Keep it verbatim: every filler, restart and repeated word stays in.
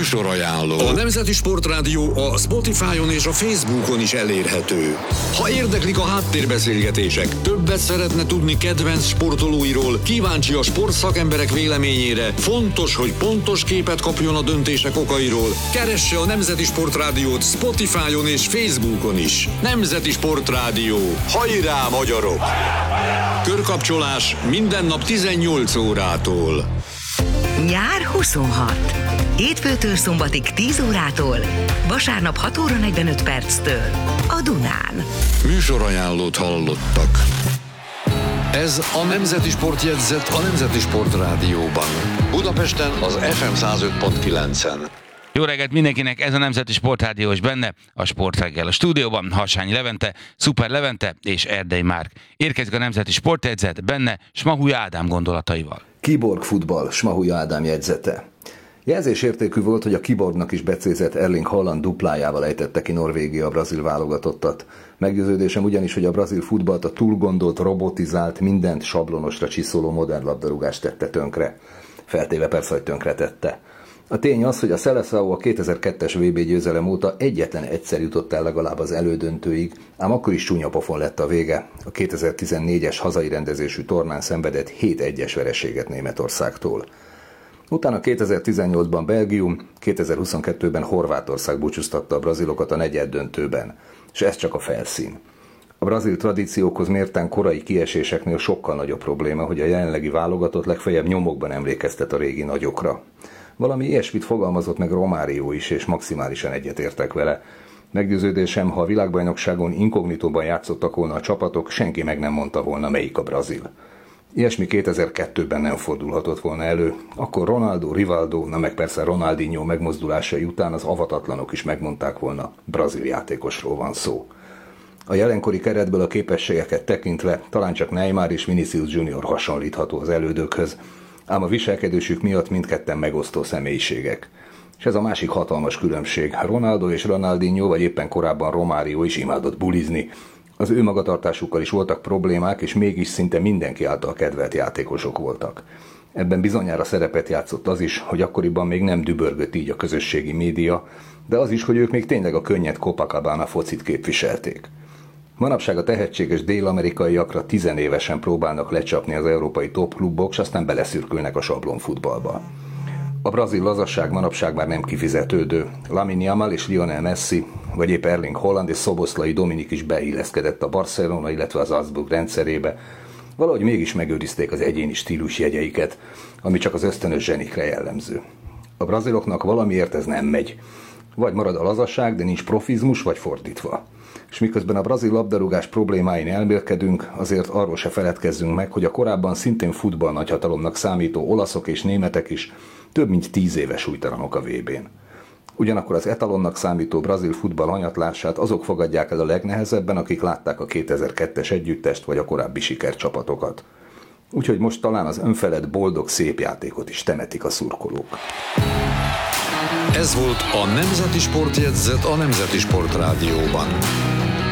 Műsorajánló. A Nemzeti Sportrádió a Spotify-on és a Facebookon is elérhető. Ha érdeklik a háttérbeszélgetések, többet szeretne tudni kedvenc sportolóiról, kíváncsi a sportszakemberek véleményére, fontos, hogy pontos képet kapjon a döntések okairól, keresse a Nemzeti Sportrádiót Spotify-on és Facebookon is. Nemzeti Sportrádió. Hajrá, magyarok! Körkapcsolás minden nap tizennyolc órától. Nyár huszonhat. Hétfőtől szombatig tíz órától, vasárnap hat óra negyvenöt perctől a Dunán. Műsorajánlót hallottak. Ez a Nemzeti Sportjegyzet a Nemzeti Sportrádióban. Budapesten az ef em száz öt pont kilencen. Jó reggelt mindenkinek, ez a Nemzeti Sportrádió, és benne a Sportreggel. A stúdióban Harsányi Levente, Szuper Levente és Erdei Márk. Érkezik a Nemzeti Sportjegyzet, benne Smahuly Ádám gondolataival. Kiborg futball, Smahuly Ádám jegyzete. Jelzésértékű volt, hogy a Kiborgnak is becézett Erling Haaland duplájával ejtette ki Norvégia a brazil válogatottat. Meggyőződésem ugyanis, hogy a brazil futballt a túlgondolt, robotizált, mindent sablonosra csiszoló modern labdarúgást tette tönkre. Feltéve persze, hogy tönkre tette. A tény az, hogy a Seleção a kétezer-kettes vé bé győzelem óta egyetlen egyszer jutott el legalább az elődöntőig, ám akkor is csúnya pofon lett a vége. A kétezer-tizennégyes hazai rendezésű tornán szenvedett hét egyes vereséget Németországtól. Utána kétezer-tizennyolcban Belgium, kétezer-huszonkettőben Horvátország búcsúztatta a brazilokat a negyeddöntőben, és ez csak a felszín. A brazil tradíciókhoz mérten korai kieséseknél sokkal nagyobb probléma, hogy a jelenlegi válogatott legfeljebb nyomokban emlékeztet a régi nagyokra. Valami ilyesmit fogalmazott meg Romário is, és maximálisan egyetértek vele. Meggyőződésem, ha a világbajnokságon inkognitóban játszottak volna a csapatok, senki meg nem mondta volna, melyik a brazil. Ilyesmi kétezer-kettőben nem fordulhatott volna elő, akkor Ronaldo, Rivaldo, na meg persze Ronaldinho megmozdulásai után az avatatlanok is megmondták volna, brazil játékosról van szó. A jelenkori keretből a képességeket tekintve talán csak Neymar és Vinicius Junior hasonlítható az elődökhöz, ám a viselkedésük miatt mindketten megosztó személyiségek. És ez a másik hatalmas különbség. Ronaldo és Ronaldinho, vagy éppen korábban Romário is imádott bulizni. Az ő magatartásukkal is voltak problémák, és mégis szinte mindenki által kedvelt játékosok voltak. Ebben bizonyára szerepet játszott az is, hogy akkoriban még nem dübörgött így a közösségi média, de az is, hogy ők még tényleg a könnyed Copacabana focit képviselték. Manapság a tehetséges dél-amerikaiakra tizenévesen próbálnak lecsapni az európai topklubok, és aztán beleszürkülnek a sablonfutballba. A brazil lazasság manapság már nem kifizetődő. Lamine Yamal és Lionel Messi, vagy épp Erling Haaland és Szoboszlai Dominik is beilleszkedett a Barcelona, illetve az Salzburg rendszerébe. Valahogy mégis megőrizték az egyéni stílus jegyeiket, ami csak az ösztönös zsenikre jellemző. A braziloknak valamiért ez nem megy. Vagy marad a lazasság, de nincs profizmus, vagy fordítva. És miközben a brazil labdarúgás problémáin elmélkedünk, azért arról se feledkezzünk meg, hogy a korábban szintén futball nagyhatalomnak számító olaszok és németek is több mint tíz éve súlytalanok a vé bén. Ugyanakkor az etalonnak számító brazil futball hanyatlását azok fogadják el a legnehezebben, akik látták a kétezer-kettes együttest vagy a korábbi sikercsapatokat. Úgyhogy most talán az önfelett boldog szép játékot is temetik a szurkolók. Ez volt a Nemzeti Sportjegyzet a Nemzeti Sportrádióban.